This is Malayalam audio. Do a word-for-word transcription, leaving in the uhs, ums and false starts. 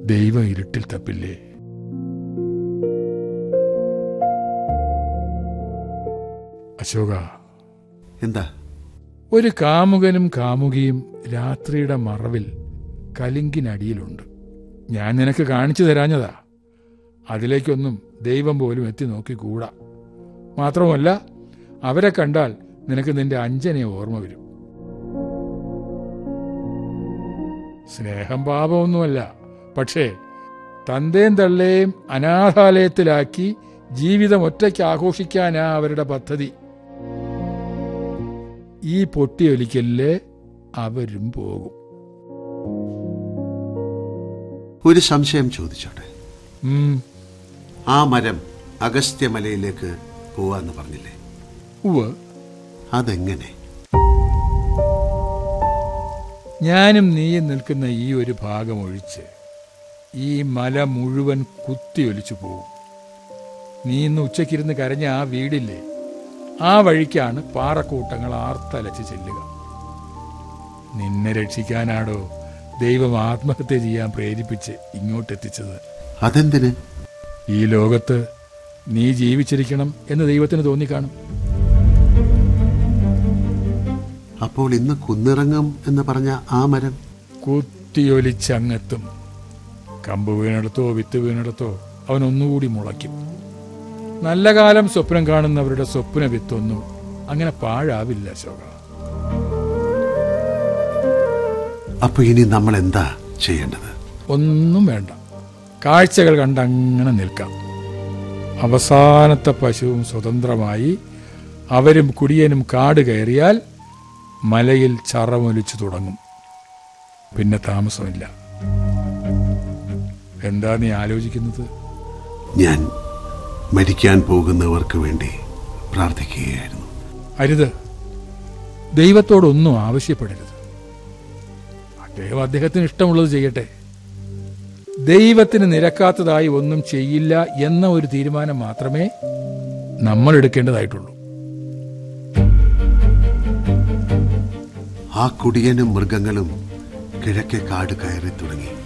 ദൈവം ഇരുട്ടിൽ തപ്പില്ലേ? അശോക, എന്താ? ഒരു കാമുകനും കാമുകിയും രാത്രിയുടെ മറവിൽ കലിങ്കിനടിയിലുണ്ട്. ഞാൻ നിനക്ക് കാണിച്ചു തരാഞ്ഞതാ. അതിലേക്കൊന്നും ദൈവം പോലും എത്തി നോക്കിക്കൂടാ. മാത്രമല്ല, അവരെ കണ്ടാൽ നിനക്ക് നിന്റെ അഞ്ജനെ ഓർമ്മ വരും. സ്നേഹം പാപമൊന്നുമല്ല. പക്ഷേ തന്തേം തള്ളേയും അനാഥാലയത്തിലാക്കി ജീവിതം ഒറ്റയ്ക്ക് ആഘോഷിക്കാനാ അവരുടെ പദ്ധതി. ഈ പൊട്ടിയൊലിക്കലില് അവരും പോകും. ഒരു സംശയം ചോദിച്ചോട്ടെ? ആ മരം അഗസ്ത്യമലയിലേക്ക് പോവാന്ന് പറഞ്ഞില്ലേ? ഉവ്വ്. അതെങ്ങനെ? ഞാനും നീയും നിൽക്കുന്ന ഈ ഒരു ഭാഗം ഒഴിച്ച് ഈ മല മുഴുവൻ കുത്തിയൊലിച്ചു പോകും. നീ ഇന്ന് ഉച്ചയ്ക്കിരുന്ന് കരഞ്ഞ ആ വീടില്ലേ, ആ വഴിക്കാണ് പാറക്കൂട്ടങ്ങൾ ആർത്തലച്ച് ചെല്ലുക. നിന്നെ രക്ഷിക്കാനാടോ ദൈവം ആത്മഹത്യ ചെയ്യാൻ പ്രേരിപ്പിച്ച് ഇങ്ങോട്ടെത്തിച്ചത്. അതെന്തിന്? ഈ ലോകത്ത് നീ ജീവിച്ചിരിക്കണം എന്ന് ദൈവത്തിന് തോന്നിക്കാണും. അപ്പോൾ ഇന്ന് കുന്നിറങ്ങും എന്ന് പറഞ്ഞ ആ മരം കുത്തിയൊലിച്ചങ്ങെത്തും. കമ്പ് വീണെടുത്തോ വിത്ത് വീണെടുത്തോ അവൻ ഒന്നുകൂടി മുളയ്ക്കും. നല്ല കാലം സ്വപ്നം കാണുന്നവരുടെ സ്വപ്ന വിത്തൊന്നും അങ്ങനെ പാഴാവില്ല അശോക. അപ്പൊ ഇനി നമ്മൾ എന്താ ചെയ്യേണ്ടത്? ഒന്നും വേണ്ട. കാഴ്ചകൾ കണ്ടങ്ങനെ നിൽക്കാം. അവസാനത്തെ പശുവും സ്വതന്ത്രമായി അവരും കുടിയനും കാട് കയറിയാൽ മലയിൽ ചറമൊലിച്ചു തുടങ്ങും. പിന്നെ താമസമില്ല. എന്താ നീ ആലോചിക്കുന്നത്? ഞാൻ മരിക്കാൻ പോകുന്നവർക്ക് വേണ്ടി പ്രാർത്ഥിക്കുകയായിരുന്നു. അരുത്. ദൈവത്തോടൊന്നും ആവശ്യപ്പെടരുത്. അദ്ദേഹം അദ്ദേഹത്തിന് ഇഷ്ടമുള്ളത് ചെയ്യട്ടെ. ദൈവത്തിന് നിരക്കാത്തതായി ഒന്നും ചെയ്യില്ല എന്ന ഒരു തീരുമാനം മാത്രമേ നമ്മൾ എടുക്കേണ്ടതായിട്ടുള്ളൂ. ആ കുടിയനും മൃഗങ്ങളും കിഴക്കേ കാട് കയറി തുടങ്ങി.